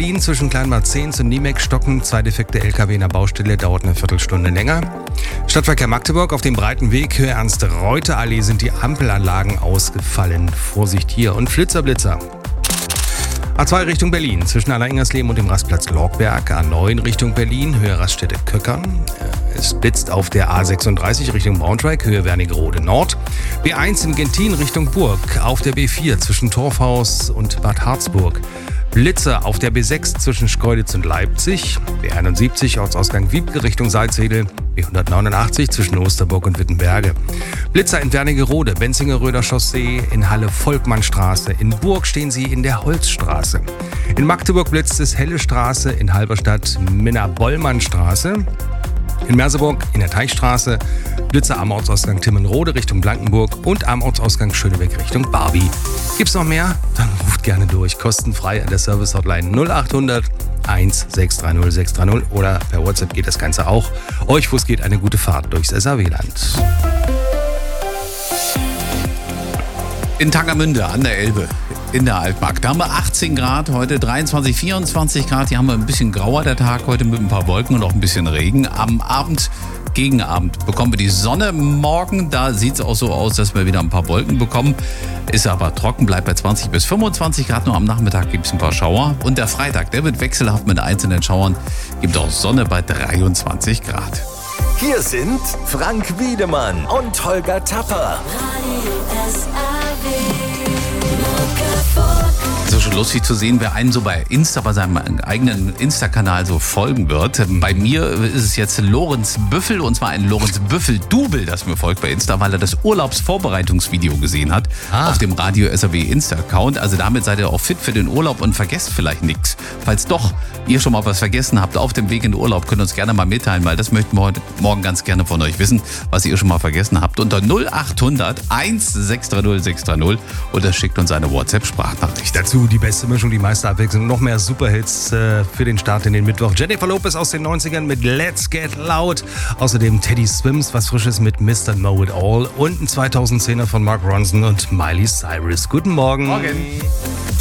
Berlin zwischen Kleinmarzens und Niemek-Stocken. 2 defekte LKW in der Baustelle, dauert eine Viertelstunde länger. Stadtverkehr Magdeburg, auf dem breiten Weg Höhe Ernst-Reuter-Allee sind die Ampelanlagen ausgefallen. Vorsicht hier und Flitzer. A2 Richtung Berlin, zwischen Alleningersleben und dem Rastplatz Lorgberg. A9 Richtung Berlin, Höhe Raststätte Köckern. Es blitzt auf der A36 Richtung Braunschweig, Höhe Wernigerode Nord. B1 in Gentin Richtung Burg, auf der B4 zwischen Torfhaus und Bad Harzburg. Blitzer auf der B6 zwischen Schkeuditz und Leipzig. B71 Ortsausgang Wiebke Richtung Salzwedel. B189 zwischen Osterburg und Wittenberge. Blitzer in Wernigerode, Benzinger-Röder Chaussee, in Halle Volkmannstraße. In Burg stehen sie in der Holzstraße. In Magdeburg blitzt es Helle Straße, in Halberstadt Minna-Bollmann-Straße. In Merseburg in der Teichstraße, Blitzer am Ortsausgang Timmenrode Richtung Blankenburg und am Ortsausgang Schönebeck Richtung Barbie. Gibt's noch mehr? Dann ruft gerne durch. Kostenfrei an der Service-Hotline 0800 1630 630 oder per WhatsApp geht das Ganze auch. Euch Fuß geht eine gute Fahrt durchs SAW-Land. In Tangermünde an der Elbe, in der Altmark. Da haben wir 18 Grad, heute 23, 24 Grad. Hier haben wir ein bisschen grauer der Tag heute mit ein paar Wolken und auch ein bisschen Regen. Am Abend, gegen Abend, bekommen wir die Sonne. Morgen, da sieht es auch so aus, dass wir wieder ein paar Wolken bekommen. Ist aber trocken, bleibt bei 20 bis 25 Grad. Nur am Nachmittag gibt es ein paar Schauer. Und der Freitag, der wird wechselhaft mit einzelnen Schauern. Gibt auch Sonne bei 23 Grad. Hier sind Frank Wiedemann und Holger Tapper. Es ist schon lustig zu sehen, wer einen so bei Insta, bei seinem eigenen Insta-Kanal so folgen wird. Bei mir ist es jetzt Lorenz Büffel, und zwar ein Lorenz Büffel-Double, das mir folgt bei Insta, weil er das Urlaubsvorbereitungsvideo gesehen hat auf dem Radio SAW Insta-Account. Also damit seid ihr auch fit für den Urlaub und vergesst vielleicht nichts. Falls doch ihr schon mal was vergessen habt auf dem Weg in den Urlaub, könnt ihr uns gerne mal mitteilen, weil das möchten wir heute Morgen ganz gerne von euch wissen, was ihr schon mal vergessen habt. Unter 0800 1630 630 oder schickt uns eine WhatsApp-Sprachnachricht. Dazu die beste Mischung, die meiste Abwechslung, noch mehr Superhits für den Start in den Mittwoch. Jennifer Lopez aus den 90ern mit Let's Get Loud. Außerdem Teddy Swims, was Frisches mit Mr. Know It All. Und ein 2010er von Mark Ronson und Miley Cyrus. Guten Morgen. Morgen.